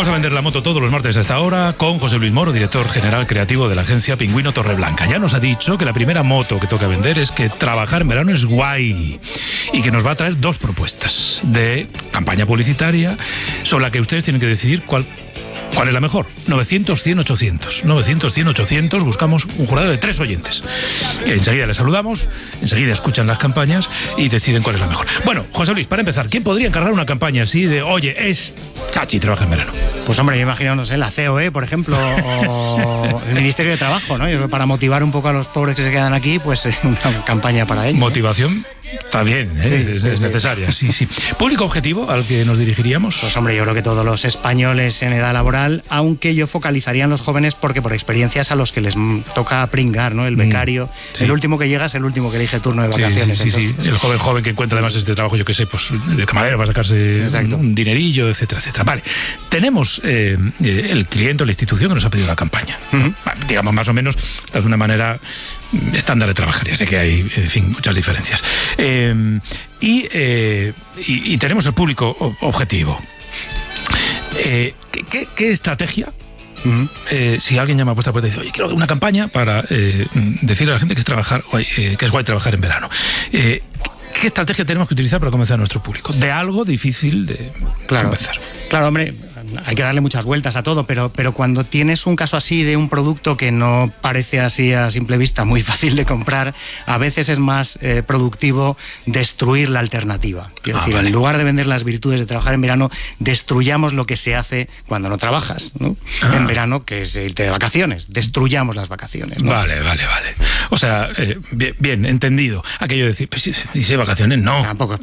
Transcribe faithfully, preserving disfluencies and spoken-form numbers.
Venimos a vender la moto todos los martes a esta hora con José Luis Moro, director general creativo de la agencia Pingüino Torreblanca. Ya nos ha dicho que la primera moto que toca vender es que trabajar en verano es guay y que nos va a traer dos propuestas de campaña publicitaria sobre la que ustedes tienen que decidir cuál ¿Cuál es la mejor? novecientos, cien, ochocientos. novecientos, cien, ochocientos. Buscamos un jurado de tres oyentes. Que enseguida les saludamos, enseguida escuchan las campañas y deciden cuál es la mejor. Bueno, José Luis, para empezar, ¿quién podría encargar una campaña así de, oye, es chachi, trabaja en verano? Pues hombre, yo imagino, no sé, la C O E, por ejemplo, o el Ministerio de Trabajo, ¿no? Yo creo que para motivar un poco a los pobres que se quedan aquí, pues una campaña para ellos. Motivación está bien, ¿eh? Sí, es, sí, es sí. necesaria, sí, sí. ¿Público objetivo al que nos dirigiríamos? Pues hombre, yo creo que todos los españoles en edad laboral, aunque yo focalizaría en los jóvenes porque por experiencia es a los que les toca pringar, ¿no? El becario, mm, sí. El último que llega es el último que elige turno de vacaciones. Sí, sí, sí. El joven joven que encuentra además este trabajo, yo qué sé, pues de camarero para sacarse un, un dinerillo, etcétera, etcétera. Vale, tenemos eh, eh, el cliente o la institución que nos ha pedido la campaña. Uh-huh. Vale, digamos, más o menos, esta es una manera estándar de trabajar, ya sé que hay, en fin, muchas diferencias. Eh, y, eh, y, y tenemos el público objetivo. Eh, ¿qué, qué, ¿Qué estrategia? Uh-huh. Eh, si alguien llama a vuestra puerta y dice, oye, quiero una campaña para eh, decirle a la gente que es trabajar, eh, que es guay trabajar en verano. Eh, ¿Qué estrategia tenemos que utilizar para convencer a nuestro público? De algo difícil de claro, convencer. Claro, hombre, hay que darle muchas vueltas a todo, pero, pero cuando tienes un caso así de un producto que no parece así a simple vista muy fácil de comprar, a veces es más eh, productivo destruir la alternativa. Quiero ah, decir, vale. En lugar de vender las virtudes de trabajar en verano, destruyamos lo que se hace cuando no trabajas, ¿no? Ah. En verano, que es irte de vacaciones. Destruyamos las vacaciones, ¿no? Vale, vale, vale. O sea, eh, bien, bien, entendido. Aquello de decir, pues, ¿y si hay vacaciones? No. Tampoco es